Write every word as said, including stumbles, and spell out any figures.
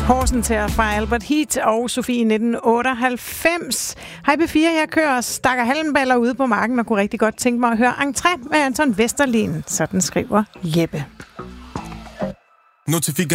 Horsen til fra Albert Heat og Sofie nitten otteoghalvfems. Hej B fire, jeg kører stakker halmballer ude på marken og kunne rigtig godt tænke mig at høre Entré med Anton Vesterlin. Sådan skriver Jeppe. Notificación